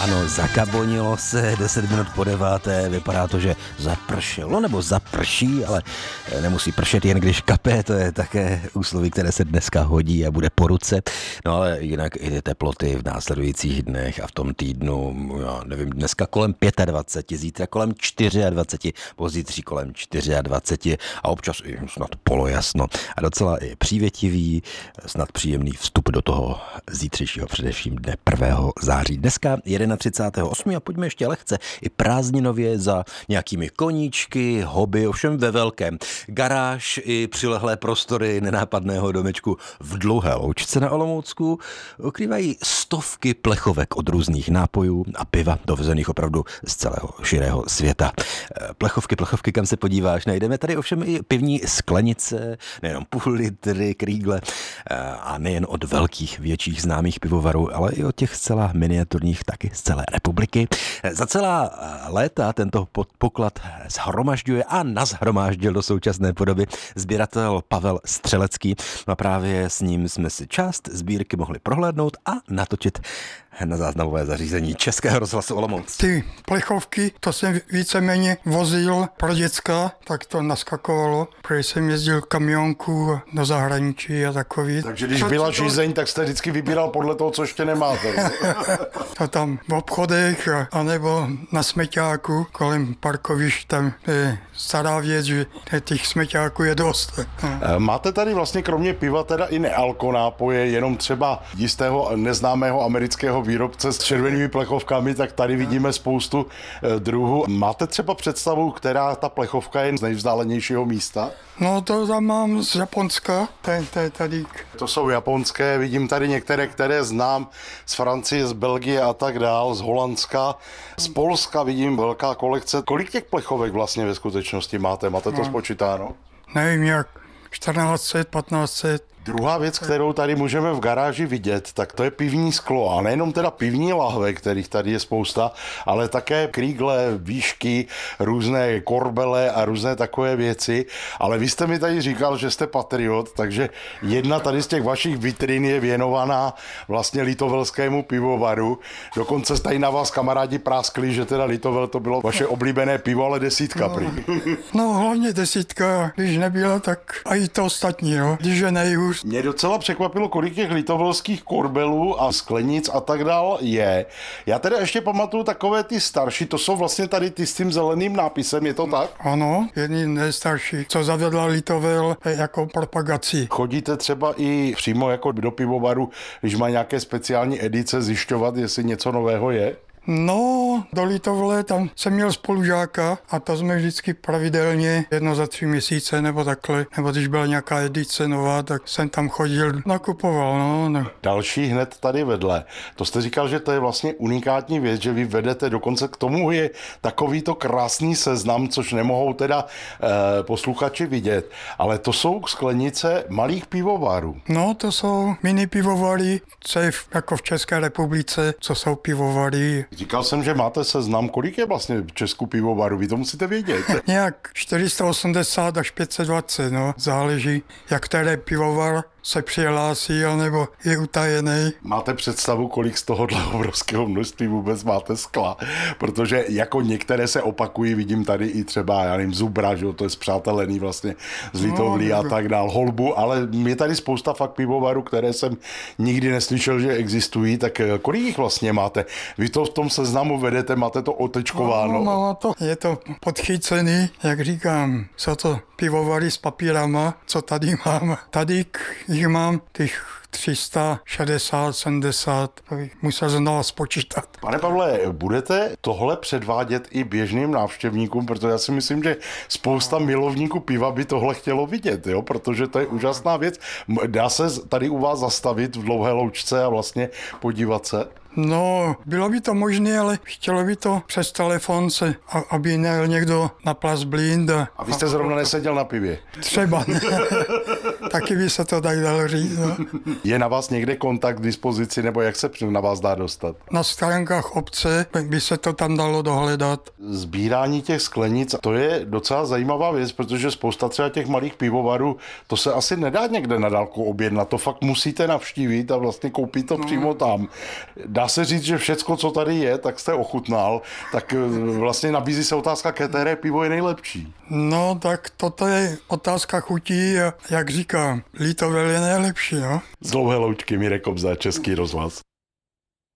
Ano, zakabonilo se 10 minut po 9. Vypadá to, že zapršelo nebo zaprší, ale nemusí pršet jen když kape, to je také úsloví, které se dneska hodí a bude po ruce. No ale jinak i ty teploty v následujících dnech a v tom týdnu, já nevím, dneska kolem 25, zítra kolem 24, pozítří kolem 24 a občas i snad polojasno a docela i přívětivý, snad příjemný vstup do toho zítřejšího především dne 1. září. Dneska 31. a pojďme ještě lehce i prázdninově za nějakými koníčky, hobby, ovšem ve velkém. Garáž i přilehlé prostory nenápadného domečku v Dlouhé Loučce na Olomoucku ukrývají stovky plechovek od různých nápojů a piva dovezených opravdu z celého širého světa. Plechovky, kam se podíváš, najdeme tady ovšem i pivní sklenice, nejenom půl litry, krýgle a nejen od velkých, větších známých pivovarů, ale i od těch zcela miniaturních taky z celé republiky. Za celá léta tento poklad shromažďuje a nashromáždil do současné podoby sběratel Pavel Střelecký. A právě s ním jsme si část sbírky mohli prohlédnout a natočit na záznamové zařízení Českého rozhlasu Olomouc. Ty plechovky, to jsem víceméně vozil pro děcka, tak to naskakovalo, protože jsem jezdil kamionku do zahraničí a takový. Takže když byla žízeň, tak jste vždycky vybíral podle toho, co ještě nemáte. To tam v obchodech, anebo na smeťáku, kolem parkovišť, tam je stará věc, že těch smeťáků je dost. Máte tady vlastně kromě piva teda i nealkonápoje, jenom třeba jistého neznámého amerického výrobce s červenými plechovkami, tak tady vidíme spoustu druhů. Máte třeba představu, která ta plechovka je z nejvzdálenějšího místa? No to tam mám z Japonska, tady. To jsou japonské, vidím tady některé, které znám z Francie, z Belgie a tak dál, z Holandska. Z Polska vidím velká kolekce. Kolik těch plechovek vlastně ve skutečnosti máte? Máte to spočítáno? Nevím jak, 1400, 1500. Druhá věc, kterou tady můžeme v garáži vidět, tak to je pivní sklo. A nejenom teda pivní lahve, kterých tady je spousta, ale také krýgle, výšky, různé korbele a různé takové věci. Ale vy jste mi tady říkal, že jste patriot, takže jedna tady z těch vašich vitrin je věnovaná vlastně litovelskému pivovaru. Dokonce tady na vás kamarádi práskli, že teda Litovel to bylo vaše oblíbené pivo, ale 10 prý. No hlavně 10, když nebyla, tak a i to ostatní, no. Když je nejhůř. Mě docela překvapilo, kolik těch litovelských korbelů a sklenic a tak dál je. Já teda ještě pamatuju takové ty starší, to jsou vlastně tady ty s tím zeleným nápisem, je to tak? Ano, jedni nejstarší, co zavedla Litovel jako propagaci. Chodíte třeba i přímo jako do pivovaru, když má nějaké speciální edice, zjišťovat, jestli něco nového je? No, do Litovle tam jsem měl spolužáka a to jsme vždycky pravidelně jedno za 3 měsíce nebo takhle, nebo když byla nějaká edice nová, tak jsem tam chodil, nakupoval, no. Další hned tady vedle. To jste říkal, že to je vlastně unikátní věc, že vy vedete, dokonce k tomu je takovýto krásný seznam, což nemohou teda posluchači vidět, ale to jsou sklenice malých pivovarů. No, to jsou mini pivovary, co je jako v České republice, co jsou pivovary. Říkal jsem, že máte seznam, kolik je vlastně v Česku pivovaru, vy to musíte vědět. Nějak 480 až 520, no, záleží, jak který pivovar se přihlásí, anebo je utajený. Máte představu, kolik z tohohle obrovského množství vůbec máte skla? Protože jako některé se opakují, vidím tady i třeba, já nevím, Zubra, že to je spřátelený vlastně z Litovlí a tak dál, Holbu, ale je tady spousta fakt pivovarů, které jsem nikdy neslyšel, že existují, tak kolik jich vlastně máte? Vy to v tom seznamu vedete, máte to otečkováno? No, je to podchycený, jak říkám, jsou to pivovary s papírama, co tady mám. Tady jich mám těch 360, 70, to bych musel znovu spočítat. Pane Pavle, budete tohle předvádět i běžným návštěvníkům, protože já si myslím, že spousta milovníků piva by tohle chtělo vidět, jo? Protože to je úžasná věc. Dá se tady u vás zastavit v Dlouhé Loučce a vlastně podívat se? No, bylo by to možné, ale chtělo by to přes telefon se, aby nejel někdo na Plas Blind. A vy jste zrovna neseděl na pivě? Třeba. Taky by se to tak dalo říct. No. Je na vás někde kontakt k dispozici, nebo jak se na vás dá dostat? Na stránkách obce by se to tam dalo dohledat. Sbírání těch sklenic, to je docela zajímavá věc, protože spousta třeba těch malých pivovarů, to se asi nedá někde na dálku objednat, to fakt musíte navštívit a vlastně koupit to přímo tam. dá se říct, že všecko, co tady je, tak jste ochutnal, tak vlastně nabízí se otázka, které pivo je nejlepší. No, tak toto je otázka chutí a jak říkám, Litovel je nejlepší, no. Z Dlouhé Loučky, Mirek Kobza, Český rozhlas.